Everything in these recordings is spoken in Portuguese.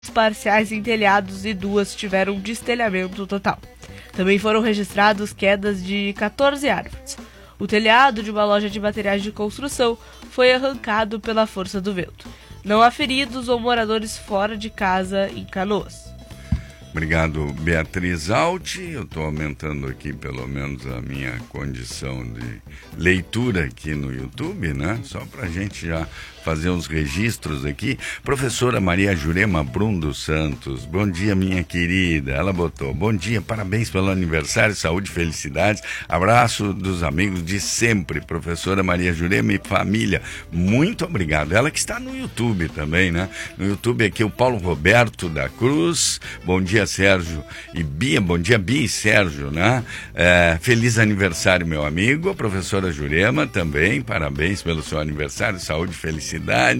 parciais em telhados e 2 tiveram destelhamento total. Também foram registrados quedas de 14 árvores. O telhado de uma loja de materiais de construção foi arrancado pela força do vento. Não há feridos ou moradores fora de casa em Canoas. Obrigado, Beatriz Alt. Eu estou aumentando aqui pelo menos a minha condição de leitura aqui no YouTube, né? Só para a gente já fazer uns registros aqui. Professora Maria Jurema Brum dos Santos, bom dia, minha querida. Ela botou, bom dia, parabéns pelo aniversário, saúde e felicidades. Abraço dos amigos de sempre, professora Maria Jurema e família. Muito obrigado. Ela que está no YouTube também, né? No YouTube aqui o Paulo Roberto da Cruz. Bom dia, Sérgio e Bia. Bom dia, Bia e Sérgio, né? Feliz aniversário, meu amigo. A professora Jurema também, parabéns pelo seu aniversário, saúde e felicidade.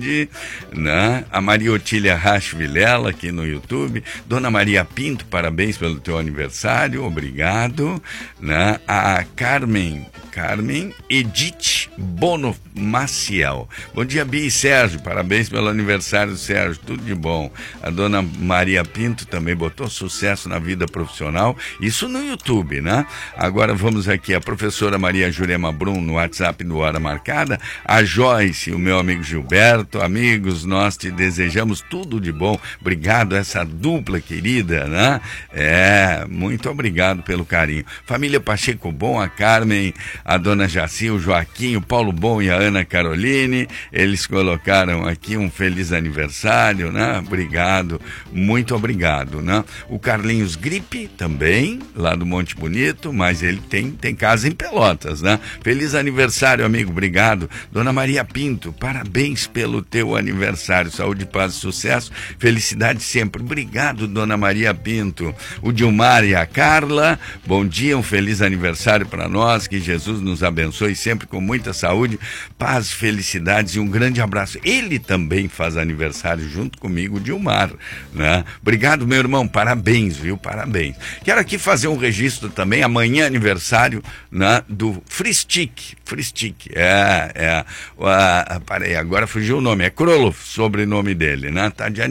Né? A Maria Otília Rasch Vilela aqui no YouTube. Dona Maria Pinto, parabéns pelo teu aniversário, obrigado. Né? A Carmen Edith Bono Maciel. Bom dia, Bia e Sérgio, parabéns pelo aniversário, Sérgio, tudo de bom. A dona Maria Pinto também botou sucesso na vida profissional, isso no YouTube, né? Agora vamos aqui, a professora Maria Jurema Brum no WhatsApp do Hora Marcada, a Joyce, o meu amigo Gilberto, amigos, nós te desejamos tudo de bom, obrigado a essa dupla querida, né? Muito obrigado pelo carinho. Família Pacheco Bom, a Carmen, a dona Jaci, o Joaquim, o Paulo Bom e a Ana Caroline, eles colocaram aqui um feliz aniversário, né? Obrigado, muito obrigado, né? O Carlinhos Gripe também, lá do Monte Bonito, mas ele tem casa em Pelotas, né? Feliz aniversário, amigo, obrigado. Dona Maria Pinto, parabéns pelo teu aniversário, saúde, paz e sucesso, felicidade sempre. Obrigado, dona Maria Pinto. O Dilmar e a Carla, bom dia, um feliz aniversário para nós, que Jesus nos abençoe sempre com muita saúde, paz, felicidades e um grande abraço. Ele também faz aniversário junto comigo, Dilmar, né? Obrigado, meu irmão, parabéns, viu? Parabéns. Quero aqui fazer um registro também, amanhã aniversário, né, do Fristic. Parei, agora fugiu o nome, é Kroloff, sobrenome dele, né? Tá de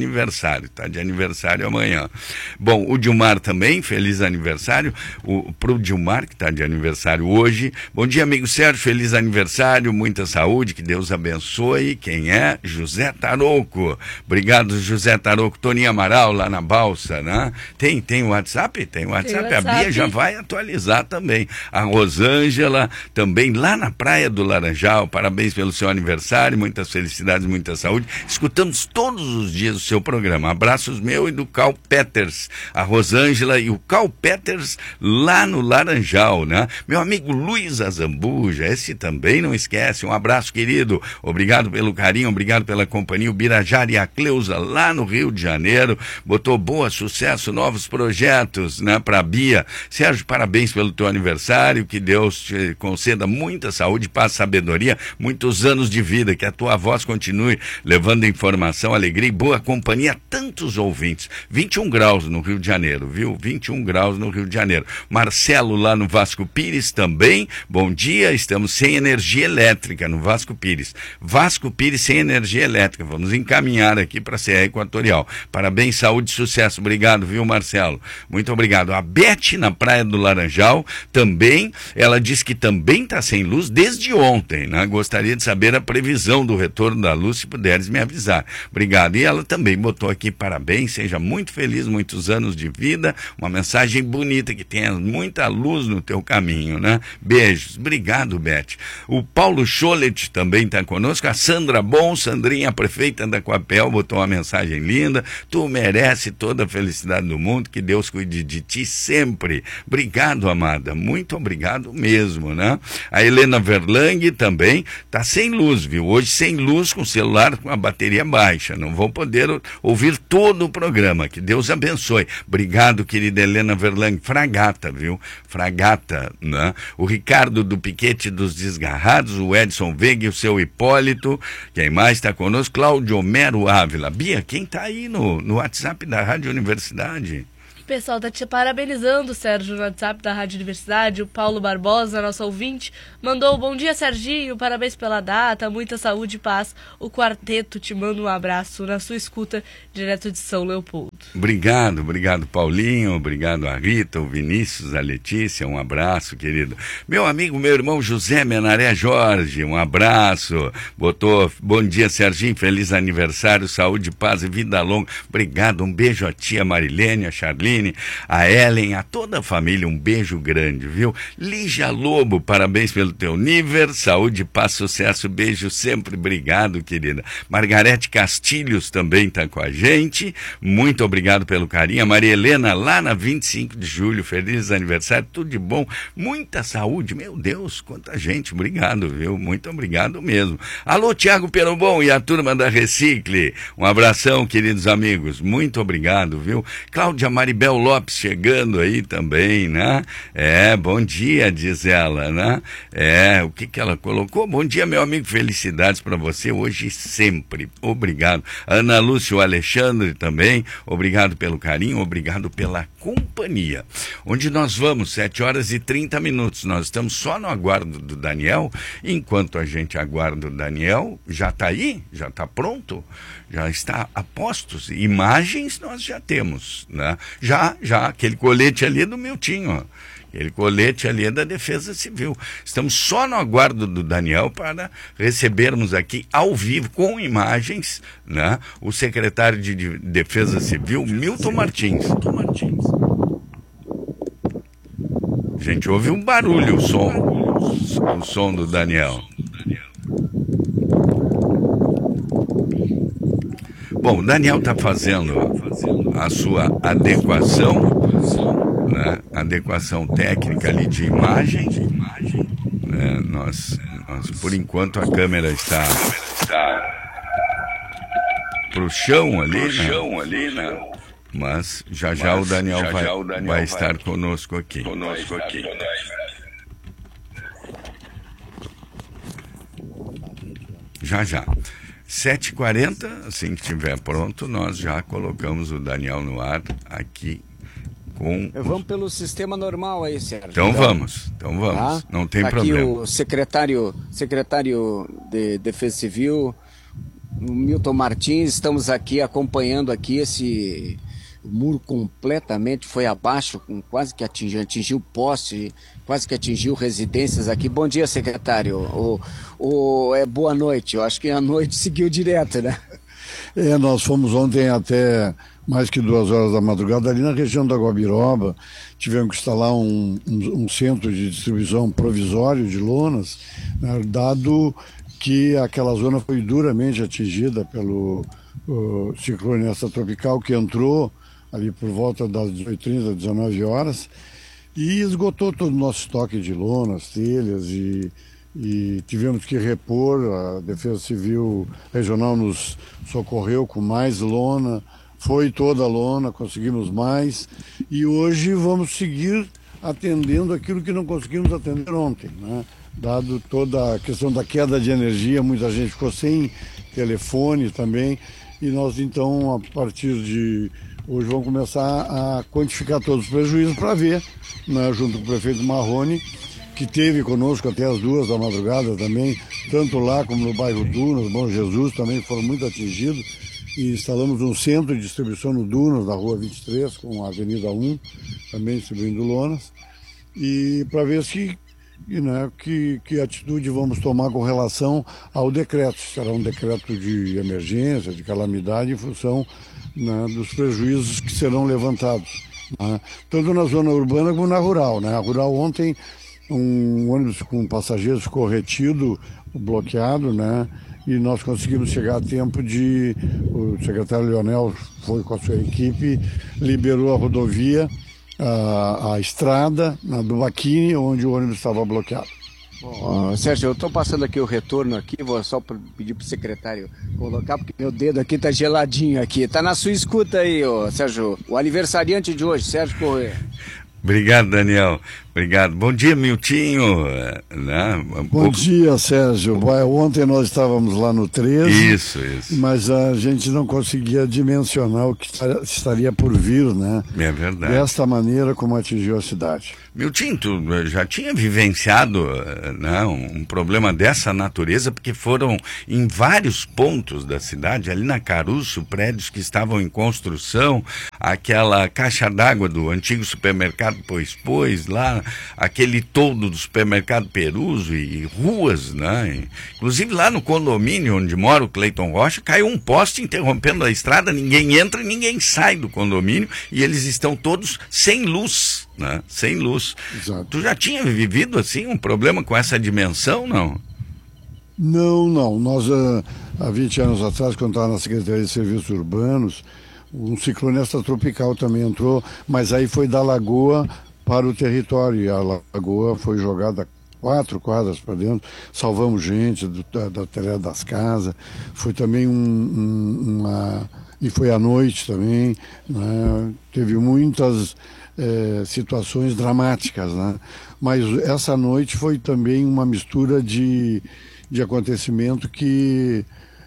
aniversário amanhã. Bom, o Dilmar também, feliz aniversário, pro Dilmar, que tá de aniversário hoje. Bom dia, amigo Sérgio, feliz aniversário, muita saúde, que Deus abençoe. Quem é? José Tarouco. Obrigado, José Tarouco. Toninho Amaral, lá na Balsa, né? Tem WhatsApp? Tem WhatsApp. A Bia já vai atualizar também. A Rosângela, também lá na Praia do Laranjal, parabéns pelo seu aniversário, muitas felicidades, muita saúde. Escutamos todos os dias o seu programa. Abraços meu e do Carl Peters. A Rosângela e o Carl Peters lá no Laranjal, né? Meu amigo Luiz Azambuja, esse também não esquece. Um abraço, querido. Obrigado pelo carinho, obrigado pela companhia. O Birajara e a Cleusa lá no Rio de Janeiro. Botou boa, sucesso, novos projetos, né, pra Bia. Sérgio, parabéns pelo teu aniversário. Que Deus te conceda muita saúde, paz, sabedoria, muitos anos de vida. Que a tua voz continue levando informação, alegria e boa companhia a tantos ouvintes. 21 graus no Rio de Janeiro, viu? 21 graus no Rio de Janeiro. Marcelo lá no Vasco Pires também. Bom dia, estamos sem energia elétrica no Vasco Pires. Vasco Pires sem energia elétrica. Vamos encaminhar aqui para a Serra Equatorial. Parabéns, saúde e sucesso. Obrigado, viu, Marcelo? Muito obrigado. A Beth na Praia do Laranjal também, ela diz que também está sem luz desde ontem, né? Gostaria de saber a previsão do retorno da luz, se puderes me avisar. Obrigado. E ela também botou aqui parabéns, seja muito feliz, muitos anos de vida, uma mensagem bonita, que tenha muita luz no teu caminho, né? Beijos. Obrigado, Beth. O Paulo Scholet também está conosco. A Sandra Bom, Sandrinha, a prefeita da Coapel, botou uma mensagem linda. Tu merece toda a felicidade do mundo, que Deus cuide de ti sempre. Obrigado, amada. Muito obrigado mesmo, né? A Helena Verlang também está sem luz, viu? Hoje sem luz, com o celular com a bateria baixa. Não vou poder ouvir todo o programa. Que Deus abençoe. Obrigado, querida Helena Verlang. Fragata, viu? Fragata, né? O Ricardo do Piquete dos Desgarrados, o Edson Veiga e o seu Hipólito. Quem mais está conosco? Cláudio Homero Ávila. Bia, quem está aí no WhatsApp da Rádio Universidade? pessoal tá te parabenizando, Sérgio, no WhatsApp da Rádio Universidade. O Paulo Barbosa, nosso ouvinte, mandou: bom dia, Serginho, parabéns pela data, muita saúde e paz. O quarteto te manda um abraço na sua escuta, direto de São Leopoldo. Obrigado, Paulinho, obrigado a Rita, o Vinícius, a Letícia, um abraço, querido. Meu amigo, meu irmão José Menaré Jorge, um abraço. Botou: bom dia, Serginho, feliz aniversário, saúde, paz e vida longa. Obrigado, um beijo à tia Marilene, a Charline, a Ellen, a toda a família, um beijo grande, viu? Lígia Lobo, parabéns pelo teu nível, saúde, paz, sucesso, beijo sempre, obrigado, querida. Margarete Castilhos também está com a gente, muito obrigado pelo carinho. A Maria Helena, lá na 25 de julho, feliz aniversário, tudo de bom, muita saúde, meu Deus, quanta gente, obrigado, viu? Muito obrigado mesmo. Alô, Tiago Perobon e a turma da Recicle, um abração, queridos amigos, muito obrigado, viu? Cláudia Maribel Lopes chegando aí também, né? Bom dia, diz ela, né? O que ela colocou? Bom dia, meu amigo, felicidades para você hoje e sempre, obrigado. Ana Lúcia Alexandre também, obrigado pelo carinho, obrigado pela companhia. Onde nós vamos, 7h30, nós estamos só no aguardo do Daniel. Enquanto a gente aguarda o Daniel, já está aí, já está pronto, já está a postos, imagens nós já temos, né? Já, aquele colete ali é do Miltinho, ó. Aquele colete ali é da Defesa Civil. Estamos só no aguardo do Daniel para recebermos aqui ao vivo, com imagens, né, o secretário de Defesa Civil, Milton Martins. Gente, houve um barulho, o som do Daniel. Bom, o Daniel está fazendo a sua adequação, né, adequação técnica ali de imagem. Nós, por enquanto, a câmera está pro chão ali, né? Mas já o Daniel vai estar conosco aqui. Já. 7h40, assim que estiver pronto, nós já colocamos o Daniel no ar aqui com... Vamos pelo sistema normal aí, Sérgio. Então vamos, tá? Não tem problema. Aqui o secretário de Defesa Civil, o Milton Martins, estamos aqui acompanhando aqui esse... O muro completamente foi abaixo, quase que atingiu o poste, quase que atingiu residências aqui. Bom dia, secretário. Boa noite. Eu acho que a noite seguiu direto, né? Nós fomos ontem até mais que 2 horas da madrugada ali na região da Guabiroba. Tivemos que instalar um centro de distribuição provisório de lonas, né, dado que aquela zona foi duramente atingida pelo ciclone extratropical que entrou ali por volta das 18h30, 19 horas, e esgotou todo o nosso estoque de lonas, telhas, e tivemos que repor. A Defesa Civil Regional nos socorreu com mais lona, foi toda a lona, conseguimos mais, e hoje vamos seguir atendendo aquilo que não conseguimos atender ontem, né? Dado toda a questão da queda de energia, muita gente ficou sem telefone também, e nós então, a partir de hoje, vamos começar a quantificar todos os prejuízos para ver, né, junto com o prefeito Marrone, que esteve conosco até as 2 da madrugada também, tanto lá como no bairro Dunas, Bom Jesus, também foram muito atingidos, e instalamos um centro de distribuição no Dunas, na rua 23, com a Avenida 1, também distribuindo lonas, e para ver que atitude vamos tomar com relação ao decreto. Será um decreto de emergência, de calamidade, em função, né, dos prejuízos que serão levantados, né, tanto na zona urbana como na rural, né? A rural ontem, um ônibus com passageiros ficou retido, bloqueado, né? E nós conseguimos chegar a tempo o secretário Leonel foi com a sua equipe, liberou a rodovia, a estrada, do Baquini, onde o ônibus estava bloqueado. Bom, Sérgio, eu estou passando aqui o retorno aqui, vou só pedir para o secretário colocar, porque meu dedo aqui está geladinho aqui. Está na sua escuta aí, Sérgio, o aniversariante de hoje, Sérgio Corrêa. Obrigado, Daniel. Obrigado. Bom dia, Miltinho. Né? Bom dia, Sérgio. Ontem nós estávamos lá no 13. Isso. Mas a gente não conseguia dimensionar o que estaria por vir, né? É verdade. Desta maneira como atingiu a cidade. Miltinho, tu já tinha vivenciado, né, um problema dessa natureza, porque foram em vários pontos da cidade, ali na Caruço, prédios que estavam em construção, aquela caixa d'água do antigo supermercado Pois, lá, aquele toldo do supermercado Peruso e ruas, né? Inclusive lá no condomínio onde mora o Cleiton Rocha, caiu um poste interrompendo a estrada, ninguém entra e ninguém sai do condomínio e eles estão todos sem luz, né? Sem luz. Exato. Tu já tinha vivido assim um problema com essa dimensão, não? Não. Nós, há 20 anos atrás, quando estava na Secretaria de Serviços Urbanos, um ciclone extratropical também entrou, mas aí foi da lagoa para o território, e a lagoa foi jogada 4 quadras para dentro, salvamos gente da telhada das casas, foi também e foi à noite também, né? Teve muitas situações dramáticas, né? Mas essa noite foi também uma mistura de acontecimento que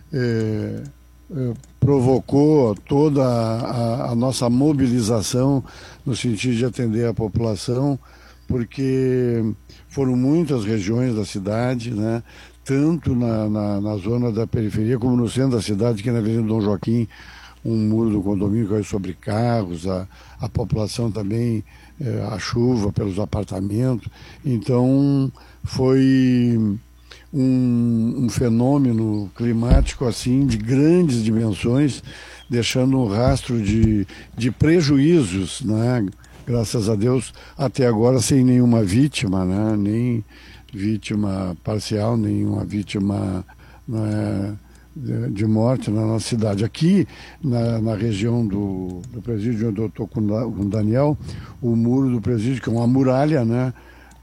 provocou toda a nossa mobilização no sentido de atender a população, porque foram muitas regiões da cidade, né? Tanto na zona da periferia como no centro da cidade, que na Avenida Dom Joaquim, um muro do condomínio caiu sobre carros, a população também, a chuva pelos apartamentos. Então, foi um fenômeno climático assim de grandes dimensões, deixando um rastro de prejuízos, né? Graças a Deus, até agora sem nenhuma vítima, né? Nem vítima parcial, nenhuma vítima, né, de morte na nossa cidade. Aqui, na região do presídio, onde eu estou com o Daniel, o muro do presídio, que é uma muralha, né,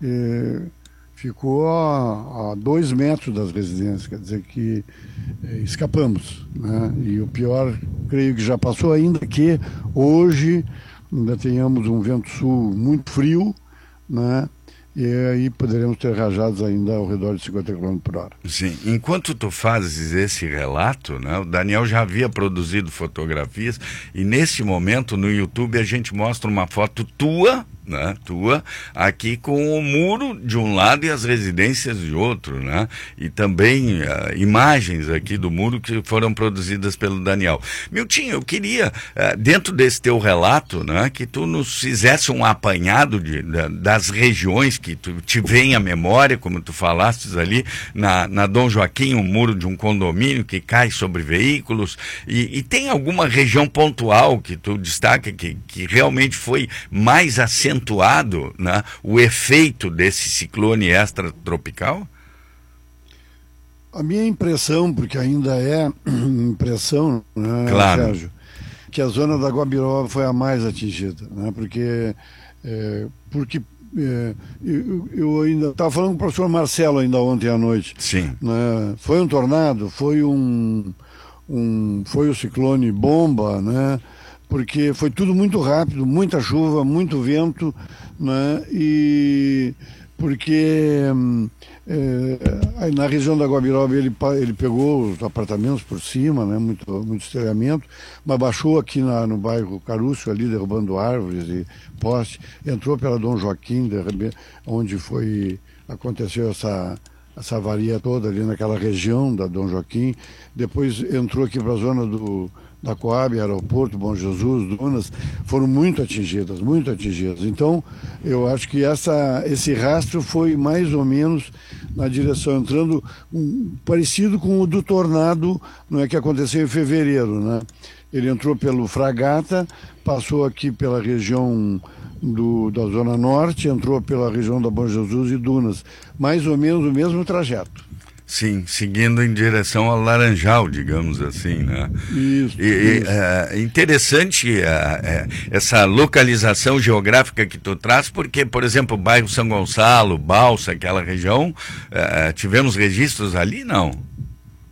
ficou a 2 metros das residências, quer dizer que escapamos, né? E o pior, creio que já passou, ainda que hoje ainda tenhamos um vento sul muito frio, né? E aí poderemos ter rajadas ainda ao redor de 50 km por hora. Sim, enquanto tu fazes esse relato, né, o Daniel já havia produzido fotografias e nesse momento no YouTube a gente mostra uma foto tua, né, aqui com o muro de um lado e as residências de outro, né, e também imagens aqui do muro que foram produzidas pelo Daniel. Miltinho, eu queria, dentro desse teu relato, né, que tu nos fizesse um apanhado das regiões que tu te vem à memória, como tu falastes ali, na Dom Joaquim, um muro de um condomínio que cai sobre veículos, e tem alguma região pontual que tu destaca que realmente foi mais acentuado, né, o efeito desse ciclone extratropical? A minha impressão, porque ainda é impressão, né, claro, Sérgio, que a zona da Guabiroba foi a mais atingida, né, porque eu ainda estava falando com o professor Marcelo ainda ontem à noite. Sim. Né? Foi um tornado, foi foi o ciclone bomba, né? Porque foi tudo muito rápido, muita chuva, muito vento, né? E porque aí na região da Guabiroba ele pegou os apartamentos por cima, né? Muito estelhamento, mas baixou aqui no bairro Caruço, ali derrubando árvores e postes, entrou pela Dom Joaquim, onde aconteceu essa avaria toda ali naquela região da Dom Joaquim, depois entrou aqui para a zona da Coab, Aeroporto, Bom Jesus, Dunas, foram muito atingidas. Então, eu acho que esse rastro foi mais ou menos na direção, entrando parecido com o do tornado, não é, que aconteceu em fevereiro, né? Ele entrou pelo Fragata, passou aqui pela região da Zona Norte, entrou pela região da Bom Jesus e Dunas, mais ou menos o mesmo trajeto. Sim, seguindo em direção ao Laranjal, digamos assim, né? Isso. Interessante essa localização geográfica que tu traz, porque, por exemplo, o bairro São Gonçalo, Balsa, aquela região, tivemos registros ali, não?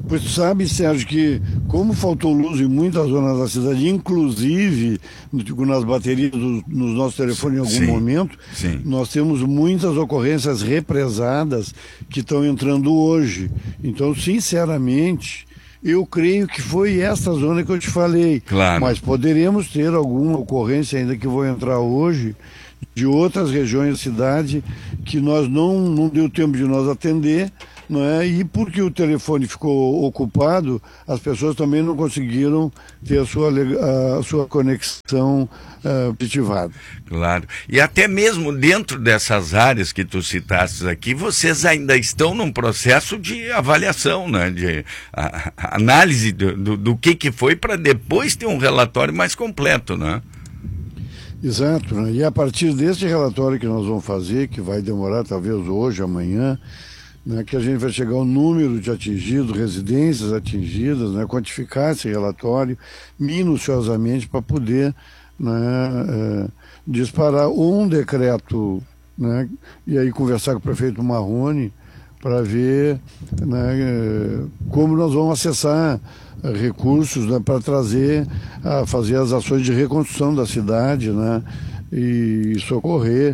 Pois tu sabe, Sérgio, que como faltou luz em muitas zonas da cidade, inclusive nas baterias nos nossos telefones em algum momento, nós temos muitas ocorrências represadas que estão entrando hoje. Então, sinceramente, eu creio que foi essa zona que eu te falei. Claro. Mas poderemos ter alguma ocorrência ainda que vou entrar hoje de outras regiões da cidade que nós não deu tempo de nós atender, não é? E porque o telefone ficou ocupado, as pessoas também não conseguiram ter a sua conexão positivada. Claro. E até mesmo dentro dessas áreas que tu citaste aqui, vocês ainda estão num processo de avaliação, né? De análise do que foi, para depois ter um relatório mais completo, né? Exato, né? E a partir desse relatório que nós vamos fazer, que vai demorar talvez hoje, amanhã, né, que a gente vai chegar ao número de atingidos, residências atingidas, né, quantificar esse relatório minuciosamente para poder, né, disparar um decreto, né, e aí conversar com o prefeito Marrone para ver, né, como nós vamos acessar recursos, né, para fazer as ações de reconstrução da cidade, né, e socorrer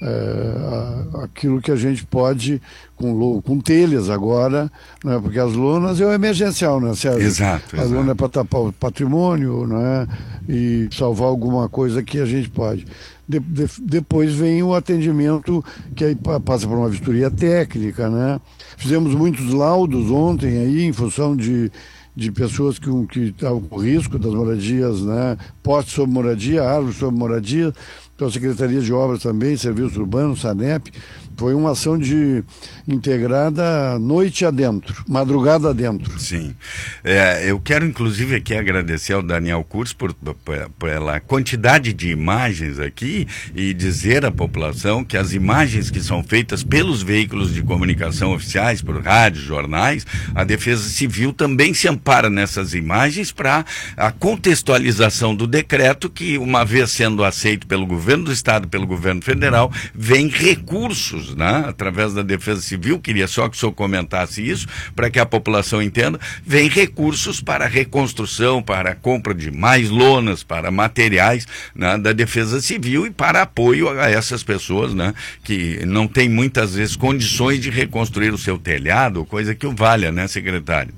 aquilo que a gente pode com telhas agora, né, porque as lonas é o emergencial, né, Sérgio? Exato. A lona é para tapar o patrimônio, né, e salvar alguma coisa que a gente pode. Depois vem o atendimento, que aí passa por uma vistoria técnica, né? Fizemos muitos laudos ontem aí em função de pessoas que estavam com risco das moradias, né? Postes sobre moradia, árvores sobre moradia. Então a Secretaria de Obras também, Serviços Urbanos, SANEP, foi uma ação integrada noite adentro, madrugada adentro. Sim. Eu quero inclusive aqui agradecer ao Daniel Kurz pela quantidade de imagens aqui e dizer à população que as imagens que são feitas pelos veículos de comunicação oficiais, por rádios, jornais, a Defesa Civil também se ampara nessas imagens para a contextualização do decreto que, uma vez sendo aceito pelo governo do Estado, pelo governo federal, vem recursos, né, através da Defesa Civil. Queria só que o senhor comentasse isso, para que a população entenda, vem recursos para a reconstrução, para a compra de mais lonas, para materiais, né, da Defesa Civil e para apoio a essas pessoas, né, que não têm muitas vezes condições de reconstruir o seu telhado, coisa que o valha, né, secretário?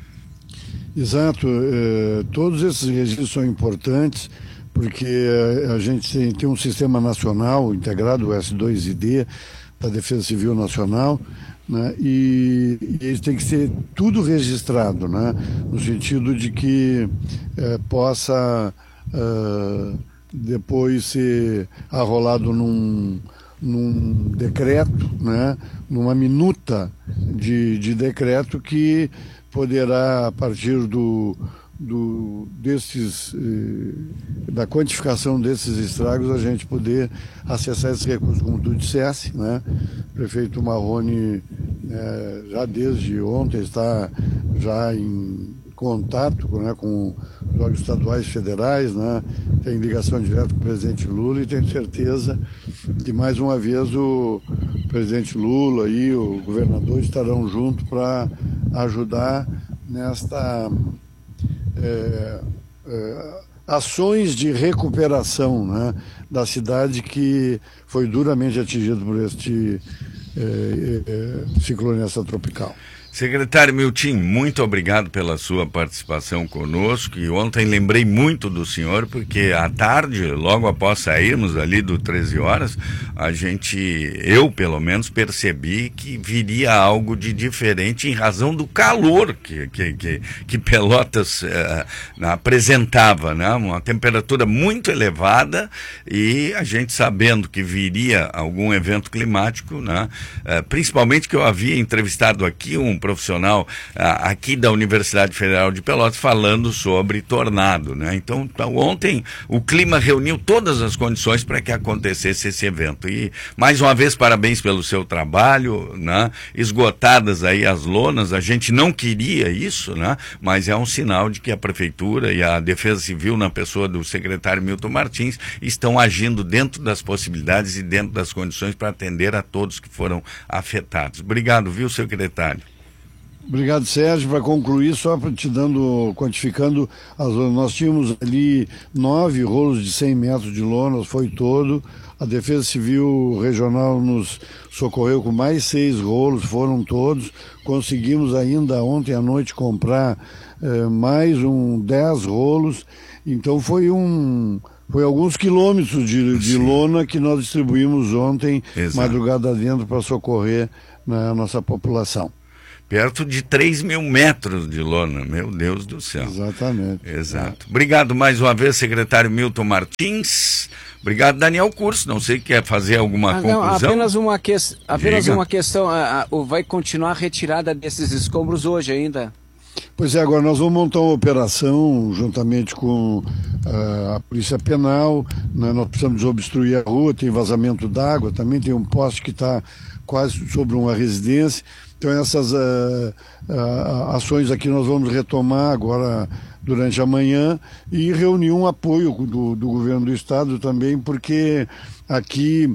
Exato, todos esses registros são importantes, porque a gente tem um sistema nacional integrado, o S2ID, da Defesa Civil Nacional, né, e isso tem que ser tudo registrado, né, no sentido de que possa depois ser arrolado num decreto, né, numa minuta de decreto que poderá, a partir da quantificação desses estragos, a gente poder acessar esses recursos, como tu dissesse, né? O prefeito Marrone já desde ontem está já em contato, né, com os órgãos estaduais e federais, né? Tem ligação direta com o presidente Lula e tenho certeza que mais uma vez o presidente Lula e o governador estarão juntos para ajudar nesta ações de recuperação, né, da cidade que foi duramente atingida por este ciclone extratropical. Secretário Miltim, muito obrigado pela sua participação conosco, e ontem lembrei muito do senhor, porque à tarde, logo após sairmos ali do 13 horas, eu pelo menos percebi que viria algo de diferente em razão do calor que Pelotas apresentava, né? Uma temperatura muito elevada, e a gente sabendo que viria algum evento climático, né? Principalmente que eu havia entrevistado aqui um profissional aqui da Universidade Federal de Pelotas falando sobre tornado, né? Então ontem o clima reuniu todas as condições para que acontecesse esse evento. E mais uma vez parabéns pelo seu trabalho, né? Esgotadas aí as lonas, a gente não queria isso, né? Mas é um sinal de que a Prefeitura e a Defesa Civil, na pessoa do secretário Milton Martins, estão agindo dentro das possibilidades e dentro das condições para atender a todos que foram afetados. Obrigado, viu, secretário? Obrigado, Sérgio. Para concluir, só quantificando, nós tínhamos ali 9 rolos de 100 metros de lonas, foi todo. A Defesa Civil Regional nos socorreu com mais 6 rolos, foram todos. Conseguimos ainda ontem à noite comprar mais 10 rolos. Então foi alguns quilômetros de lona que nós distribuímos ontem, madrugada dentro, para socorrer a nossa população. Perto de 3.000 metros de lona, meu Deus do céu. Exatamente. Exato. Obrigado mais uma vez, secretário Milton Martins. Obrigado, Daniel Curso. Não sei se quer fazer alguma conclusão. Apenas uma questão. Vai continuar a retirada desses escombros hoje ainda? Pois é, agora nós vamos montar uma operação juntamente com a Polícia Penal, né? Nós precisamos desobstruir a rua, tem vazamento d'água, também tem um poste que está quase sobre uma residência. Então essas ações aqui nós vamos retomar agora durante a manhã e reunir um apoio do governo do estado também, porque aqui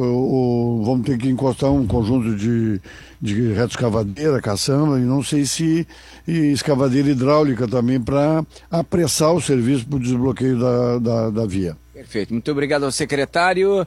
vamos ter que encostar um conjunto de retroescavadeira, caçamba, e não sei se escavadeira hidráulica também, para apressar o serviço para o desbloqueio da via. Perfeito. Muito obrigado ao secretário,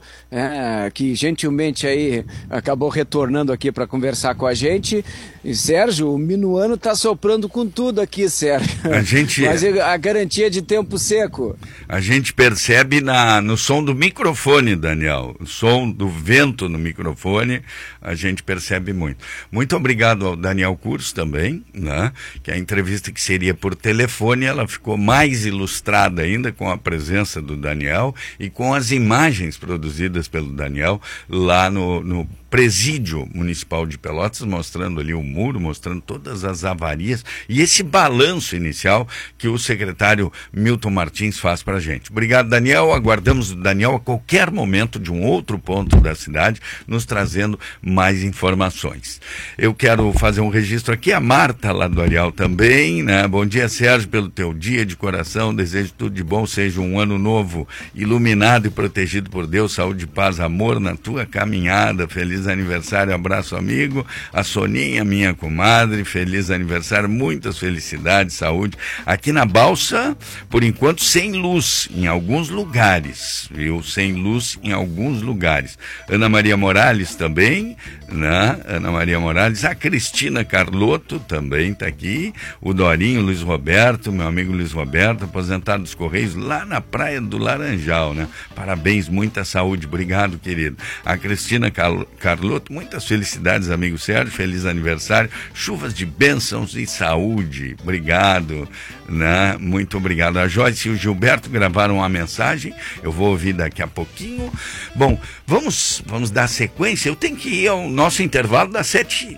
que gentilmente aí acabou retornando aqui para conversar com a gente. E, Sérgio, o minuano está soprando com tudo aqui, Sérgio. Mas a garantia de tempo seco. A gente percebe no som do microfone, Daniel. O som do vento no microfone, a gente percebe muito. Muito obrigado ao Daniel Curso também, né? Que a entrevista que seria por telefone, ela ficou mais ilustrada ainda com a presença do Daniel e com as imagens produzidas pelo Daniel lá no Presídio Municipal de Pelotas, mostrando ali o muro, mostrando todas as avarias e esse balanço inicial que o secretário Milton Martins faz para a gente. Obrigado, Daniel. Aguardamos o Daniel a qualquer momento de um outro ponto da cidade, nos trazendo mais informações. Eu quero fazer um registro aqui, a Marta lá do Areal também, né? Bom dia, Sérgio, pelo teu dia de coração, desejo tudo de bom, seja um ano novo iluminado e protegido por Deus, saúde, paz, amor na tua caminhada. Feliz aniversário, abraço, amigo. A Soninha, minha comadre, feliz aniversário, muitas felicidades, saúde. Aqui na Balsa, por enquanto, sem luz em alguns lugares, viu? Sem luz em alguns lugares. Ana Maria Morales também, né? Ana Maria Morales, a Cristina Carlotto também está aqui, o Dorinho, Luiz Roberto, meu amigo Luiz Roberto, aposentado dos Correios, lá na Praia do Laranjal, né? Parabéns, muita saúde, obrigado, querido. A Cristina Carlotto, muitas felicidades, amigo Sérgio, feliz aniversário, chuvas de bênçãos e saúde, obrigado, né? Muito obrigado. A Joyce e o Gilberto gravaram uma mensagem, eu vou ouvir daqui a pouquinho. Bom, vamos dar sequência. Eu tenho que ir ao nosso intervalo das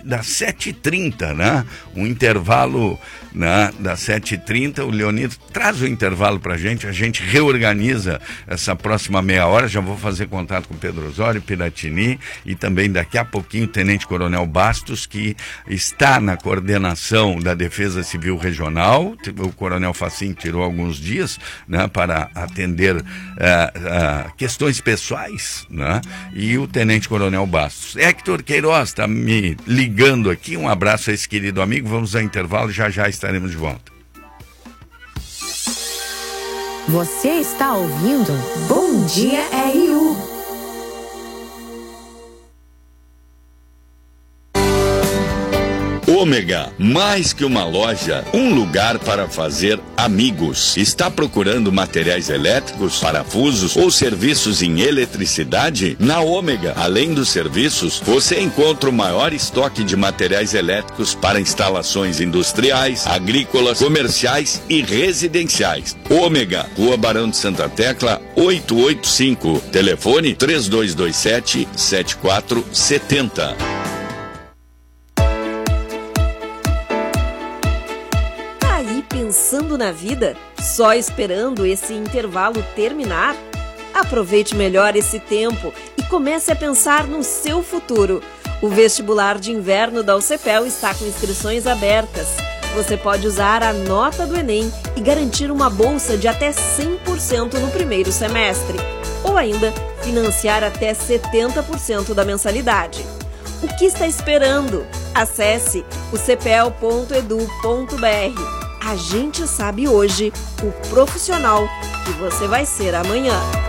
7h30, né? Um intervalo, né, das 7h30, o Leonido traz o intervalo pra gente, a gente reorganiza essa próxima meia hora, já vou fazer contato com Pedro Osório, Piratini e também daqui a pouquinho o Tenente Coronel Bastos, que está na coordenação da Defesa Civil Regional. O Coronel Facim tirou alguns dias, né, para atender questões pessoais, né, e o Tenente Coronel Bastos. Héctor Queiroz está me ligando aqui, um abraço a esse querido amigo, vamos ao intervalo, já estaremos de volta. Você está ouvindo Bom Dia RU. Ômega, mais que uma loja, um lugar para fazer amigos. Está procurando materiais elétricos, parafusos ou serviços em eletricidade? Na Ômega, além dos serviços, você encontra o maior estoque de materiais elétricos para instalações industriais, agrícolas, comerciais e residenciais. Ômega, Rua Barão de Santa Tecla, 885. Telefone 3227-7470. Pensando na vida, só esperando esse intervalo terminar? Aproveite melhor esse tempo e comece a pensar no seu futuro. O vestibular de inverno da UCPEL está com inscrições abertas. Você pode usar a nota do Enem e garantir uma bolsa de até 100% no primeiro semestre. Ou ainda, financiar até 70% da mensalidade. O que está esperando? Acesse o cepel.edu.br. A gente sabe hoje o profissional que você vai ser amanhã.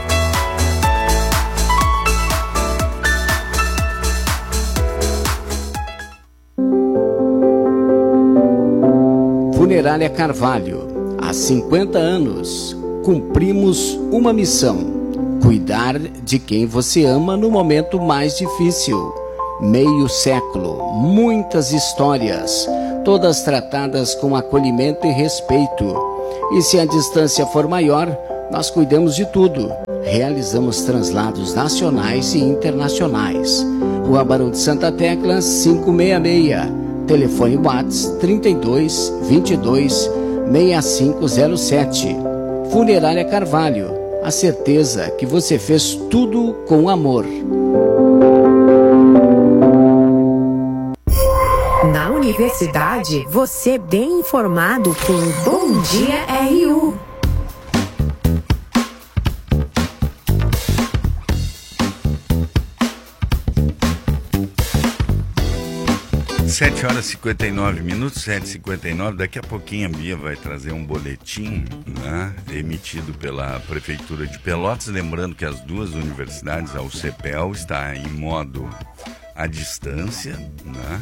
Funerária Carvalho, há 50 anos, cumprimos uma missão: cuidar de quem você ama no momento mais difícil. Meio século, muitas histórias, todas tratadas com acolhimento e respeito. E se a distância for maior, nós cuidamos de tudo. Realizamos translados nacionais e internacionais. Rua Barão de Santa Tecla, 566. Telefone WhatsApp 32 22 6507. Funerária Carvalho, a certeza que você fez tudo com amor. Na universidade, você bem informado com Bom Dia RU. Sete horas e 59 minutos, 7h59. Daqui a pouquinho a Bia vai trazer um boletim, né, emitido pela Prefeitura de Pelotas. Lembrando que as duas universidades, a UCPEL, está em modo à distância, né?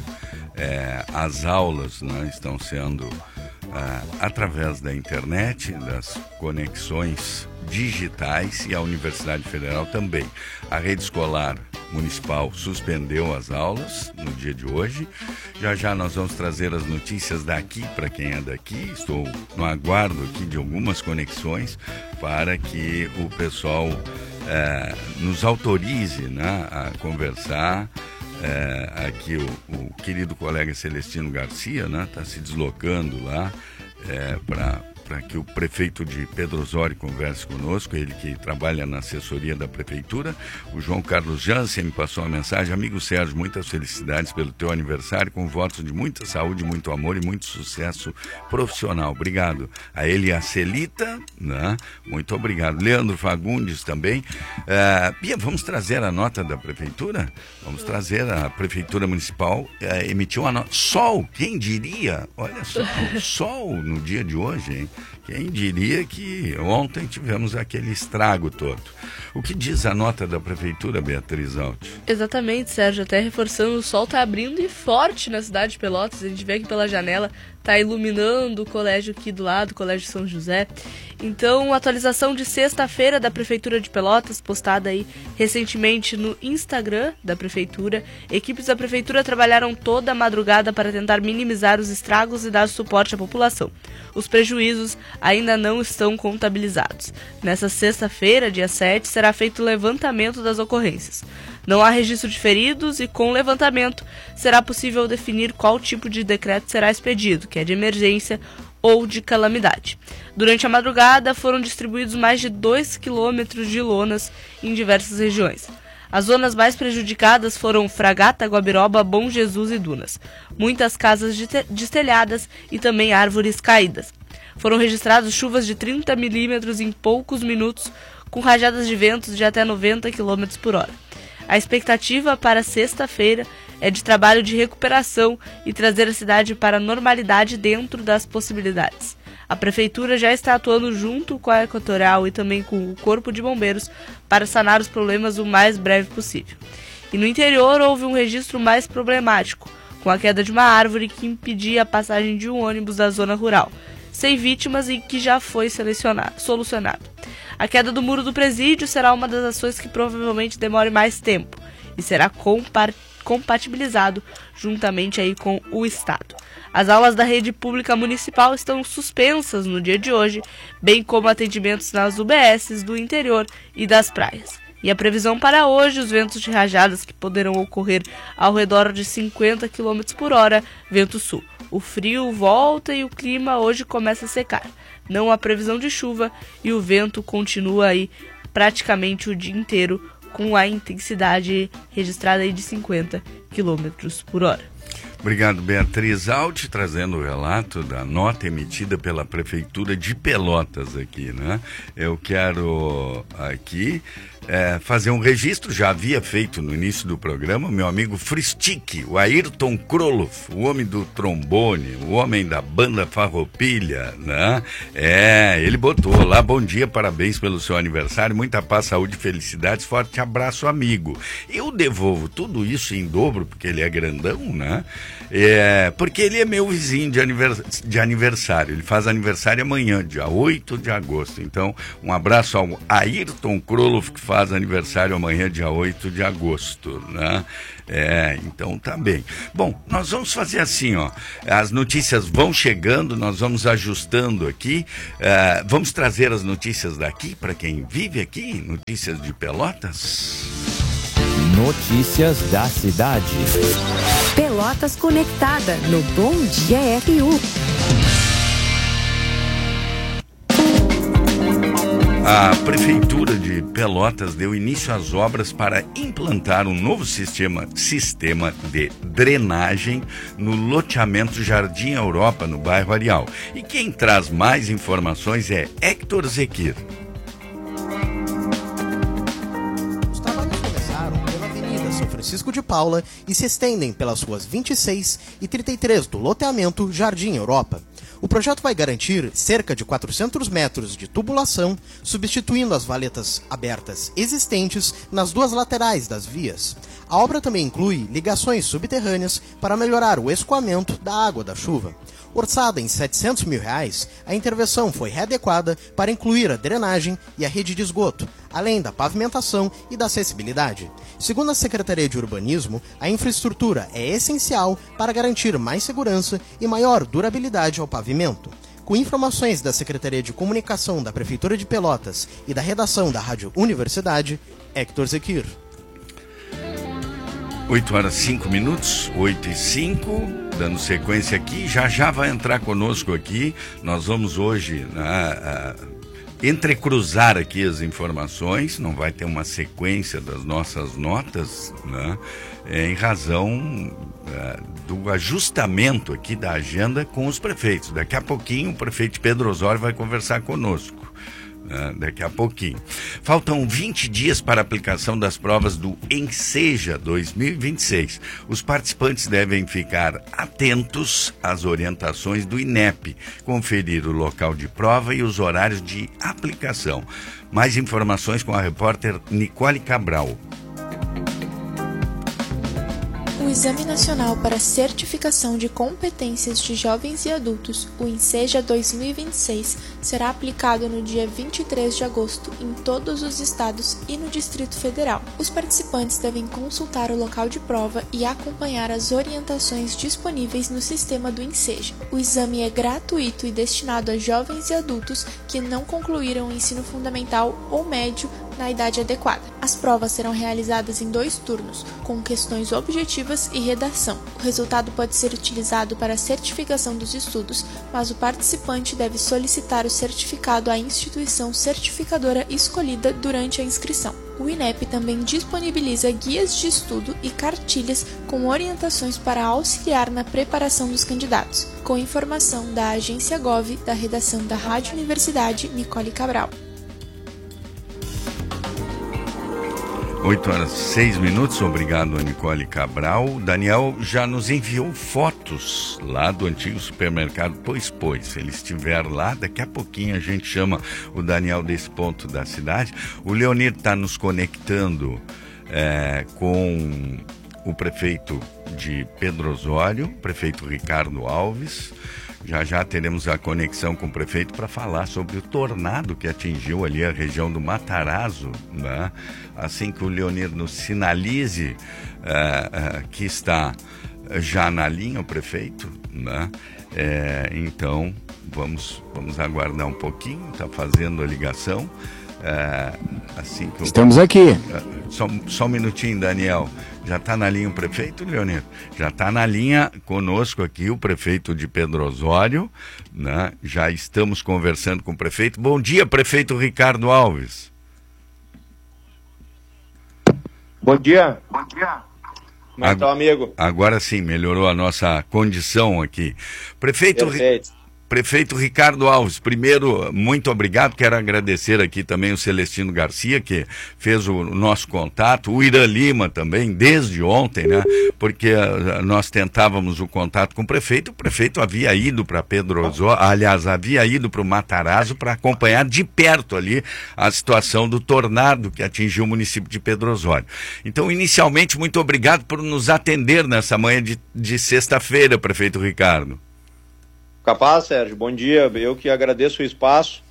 As aulas, né, estão sendo através da internet, das conexões digitais, e a Universidade Federal também. A rede escolar municipal suspendeu as aulas no dia de hoje. Já nós vamos trazer as notícias daqui para quem é daqui. Estou no aguardo aqui de algumas conexões para que o pessoal nos autorize, né, a conversar. Aqui o querido colega Celestino Garcia, né, está se deslocando lá para que o prefeito de Pedro Osório converse conosco, ele que trabalha na assessoria da prefeitura. O João Carlos Jansen me passou uma mensagem: amigo Sérgio, muitas felicidades pelo teu aniversário, com votos de muita saúde, muito amor e muito sucesso profissional. Obrigado a ele e a Celita, né? Muito obrigado. Leandro Fagundes também. Bia, vamos trazer a nota da prefeitura? Vamos trazer. A prefeitura municipal emitiu a nota. Sol, quem diria? Olha só, sol no dia de hoje, hein? Quem diria que ontem tivemos aquele estrago todo. O que diz a nota da prefeitura, Beatriz Alt? Exatamente, Sérgio. Até reforçando, o sol está abrindo e forte na cidade de Pelotas. A gente vê aqui pela janela, está iluminando o colégio aqui do lado, o Colégio São José. Então, atualização de sexta-feira da Prefeitura de Pelotas, postada aí recentemente no Instagram da Prefeitura. Equipes da Prefeitura trabalharam toda a madrugada para tentar minimizar os estragos e dar suporte à população. Os prejuízos ainda não estão contabilizados. Nessa sexta-feira, dia 7, será feito o levantamento das ocorrências. Não há registro de feridos e, com o levantamento, será possível definir qual tipo de decreto será expedido, que é de emergência ou de calamidade. Durante a madrugada, foram distribuídos mais de 2 quilômetros de lonas em diversas regiões. As zonas mais prejudicadas foram Fragata, Guabiroba, Bom Jesus e Dunas. Muitas casas destelhadas e também árvores caídas. Foram registradas chuvas de 30 milímetros em poucos minutos, com rajadas de ventos de até 90 km por hora. A expectativa para sexta-feira é de trabalho de recuperação e trazer a cidade para a normalidade dentro das possibilidades. A Prefeitura já está atuando junto com a Equatorial e também com o Corpo de Bombeiros para sanar os problemas o mais breve possível. E no interior houve um registro mais problemático, com a queda de uma árvore que impedia a passagem de um ônibus da zona rural, sem vítimas e que já foi solucionado. A queda do muro do presídio será uma das ações que provavelmente demore mais tempo e será compatibilizado juntamente aí com o Estado. As aulas da rede pública municipal estão suspensas no dia de hoje, bem como atendimentos nas UBSs do interior e das praias. E a previsão para hoje, os ventos de rajadas que poderão ocorrer ao redor de 50 km por hora, vento sul. O frio volta e o clima hoje começa a secar. Não há previsão de chuva e o vento continua aí praticamente o dia inteiro com a intensidade registrada aí de 50 km por hora. Obrigado, Beatriz Alt, trazendo o relato da nota emitida pela Prefeitura de Pelotas aqui, né? Eu quero aqui fazer um registro, já havia feito no início do programa, meu amigo Fristic, o Ayrton Kroloff, o homem do trombone, o homem da banda Farroupilha, né? Ele botou lá, bom dia, parabéns pelo seu aniversário, muita paz, saúde e felicidades, forte abraço, amigo. Eu devolvo tudo isso em dobro, porque ele é grandão, né? Porque ele é meu vizinho de aniversário, ele faz aniversário amanhã, dia 8 de agosto, então um abraço ao Ayrton Kroloff, que faz aniversário amanhã, dia 8 de agosto, né? Então tá bem. Bom, nós vamos fazer assim, ó, as notícias vão chegando, nós vamos ajustando aqui, vamos trazer as notícias daqui para quem vive aqui, notícias de Pelotas. Notícias da cidade. Pelotas conectada no Bom Dia RU. A Prefeitura de Pelotas deu início às obras para implantar um novo sistema de drenagem no loteamento Jardim Europa, no bairro Areal. E quem traz mais informações é Héctor Zequir. Os trabalhos começaram pela Avenida São Francisco de Paula e se estendem pelas ruas 26 e 33 do loteamento Jardim Europa. O projeto vai garantir cerca de 400 metros de tubulação, substituindo as valetas abertas existentes nas duas laterais das vias. A obra também inclui ligações subterrâneas para melhorar o escoamento da água da chuva. Orçada em R$700 mil, a intervenção foi readequada para incluir a drenagem e a rede de esgoto, além da pavimentação e da acessibilidade. Segundo a Secretaria de Urbanismo, a infraestrutura é essencial para garantir mais segurança e maior durabilidade ao pavimento. Com informações da Secretaria de Comunicação da Prefeitura de Pelotas e da redação da Rádio Universidade, Héctor Zequir. 8h05, 8h05, dando sequência aqui, já vai entrar conosco aqui, nós vamos hoje entrecruzar aqui as informações, não vai ter uma sequência das nossas notas, né, em razão do ajustamento aqui da agenda com os prefeitos. Daqui a pouquinho o prefeito Pedro Osório vai conversar conosco. Daqui a pouquinho. Faltam 20 dias para a aplicação das provas do Enseja 2026. Os participantes devem ficar atentos às orientações do INEP, conferir o local de prova e os horários de aplicação. Mais informações com a repórter Nicole Cabral. O Exame Nacional para Certificação de Competências de Jovens e Adultos, o Enseja 2026, será aplicado no dia 23 de agosto em todos os estados e no Distrito Federal. Os participantes devem consultar o local de prova e acompanhar as orientações disponíveis no sistema do Enseja. O exame é gratuito e destinado a jovens e adultos que não concluíram o ensino fundamental ou médio na idade adequada. As provas serão realizadas em 2 turnos, com questões objetivas e redação. O resultado pode ser utilizado para a certificação dos estudos, mas o participante deve solicitar o certificado à instituição certificadora escolhida durante a inscrição. O INEP também disponibiliza guias de estudo e cartilhas com orientações para auxiliar na preparação dos candidatos. Com informação da Agência Gov, da redação da Rádio Universidade, Nicole Cabral. 8h06, obrigado a Nicole Cabral. O Daniel já nos enviou fotos lá do antigo supermercado Pois. Se ele estiver lá, daqui a pouquinho a gente chama o Daniel desse ponto da cidade. O Leonir está nos conectando com o prefeito de Pedro Osório, prefeito Ricardo Alves. Já teremos a conexão com o prefeito para falar sobre o tornado que atingiu ali a região do Matarazzo, né? Assim que o Leonir nos sinalize que está já na linha o prefeito, né? Então vamos aguardar um pouquinho, está fazendo a ligação. Assim que estamos aqui. Só um minutinho, Daniel. Já está na linha o prefeito, Leonir? Já está na linha conosco aqui o prefeito de Pedro Osório, né? Já estamos conversando com o prefeito. Bom dia, prefeito Ricardo Alves. Bom dia. Bom dia. Como está, amigo? Agora sim, melhorou a nossa condição aqui. Prefeito, Prefeito Ricardo Alves, primeiro, muito obrigado, quero agradecer aqui também o Celestino Garcia, que fez o nosso contato, o Irã Lima também, desde ontem, né, porque nós tentávamos o contato com o prefeito havia ido para Pedro Osório, aliás, havia ido para o Matarazzo para acompanhar de perto ali a situação do tornado que atingiu o município de Pedro Osório. Então, inicialmente, muito obrigado por nos atender nessa manhã de sexta-feira, prefeito Ricardo. Capaz, Sérgio, bom dia. Eu que agradeço o espaço.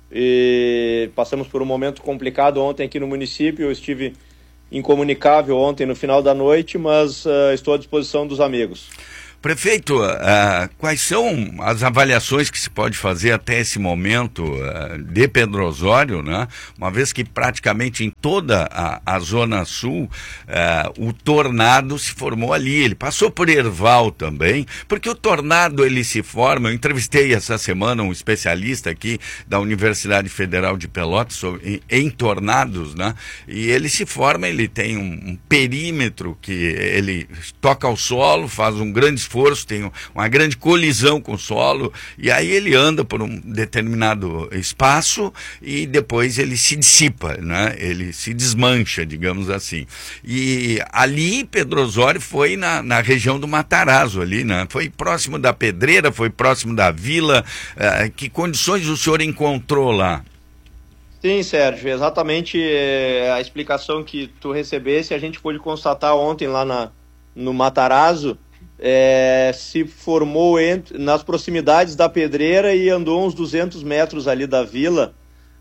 E passamos por um momento complicado ontem aqui no município. Eu estive incomunicável ontem no final da noite, mas estou à disposição dos amigos. Prefeito, quais são as avaliações que se pode fazer até esse momento de Pedro Osório, né? Uma vez que praticamente em toda a Zona Sul o tornado se formou ali, ele passou por Herval também, porque o tornado ele se forma, eu entrevistei essa semana um especialista aqui da Universidade Federal de Pelotas em tornados, né? E ele se forma, ele tem um perímetro que ele toca ao solo, faz um grande esforço, tem uma grande colisão com o solo, e aí ele anda por um determinado espaço e depois ele se dissipa, né? Ele se desmancha, digamos assim. E ali Pedro Osório foi na região do Matarazzo ali, né? Foi próximo da Pedreira, foi próximo da vila. Que condições o senhor encontrou lá? Sim, Sérgio, exatamente a explicação que tu recebesse, a gente pôde constatar ontem lá no Matarazzo. Se formou nas proximidades da Pedreira e andou uns 200 metros ali da vila,